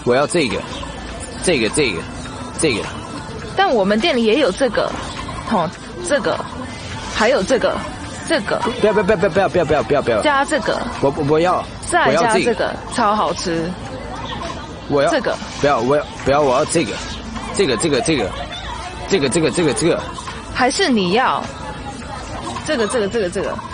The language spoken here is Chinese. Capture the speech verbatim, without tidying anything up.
我要这个，这个，这个，这个。 但我们店里也有这个，哦，这个，还有这个，这个。 不要不要不要不要不要不要不要不要。 加这个。 我我我要。 再加这个，超好吃。 我要这个。 不要我要不要我要这个，这个这个这个，这个这个这个这个。 还是你要这个这个这个这个。